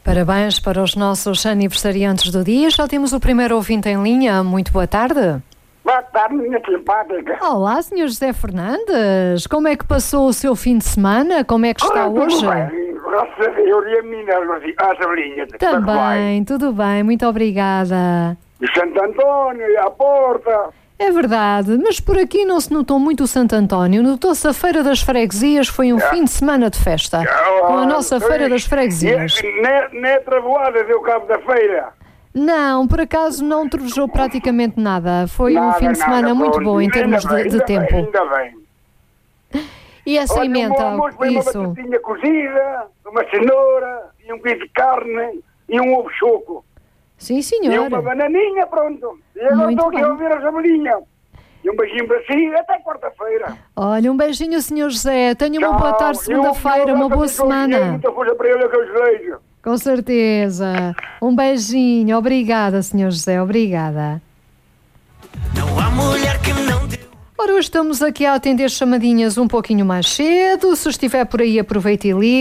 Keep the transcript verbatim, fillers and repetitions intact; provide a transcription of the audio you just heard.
Parabéns para os nossos aniversariantes do dia. Já temos o primeiro ouvinte em linha. Muito boa tarde. Boa tarde, minha simpática. Olá, senhor José Fernandes. Como é que passou o seu fim de semana? Como é que está Ah, tudo hoje? bem. Graças a Deus e a mim, a Sabelinha. Também, tudo bem. Muito obrigada. E Santo António, e à porta. É verdade, mas por aqui não se notou muito o Santo António. Notou-se a Feira das Freguesias, foi um fim de semana de festa. Com a nossa Feira das Freguesias. Nem a Travoada deu cabo da feira. Não, por acaso não trovejou praticamente nada. Foi um Nada, fim de semana nada, muito pronto. bom em Ainda termos bem, de, de ainda tempo. Bem, ainda bem. E essa Olha, emenda, o meu almoço foi uma isso. batatinha cozida, uma cenoura, e um quilo de carne, e um ovo choco. Sim, E senhor. uma bananinha, pronto. E agora Muito estou aqui bem. a ouvir a Sabelinha. E um beijinho para si, até quarta-feira. Olha, um beijinho, senhor José. Tenha uma Tchau. boa tarde, segunda-feira, uma boa semana. Muita força para ele que eu desejo. Com certeza. Um beijinho. Obrigada, senhor José. Obrigada. Não há mulher que não deu. Ora, hoje estamos aqui a atender chamadinhas um pouquinho mais cedo. Se estiver por aí, aproveite e ligue.